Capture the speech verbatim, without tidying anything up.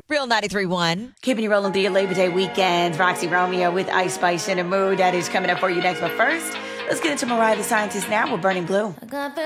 Real ninety-three point one. Keeping you rolling through your Labor Day weekend. Roxy Romeo with Ice Spice in a Mood. That is coming up for you next. But first, let's get into Mariah the Scientist now with Burning Blue.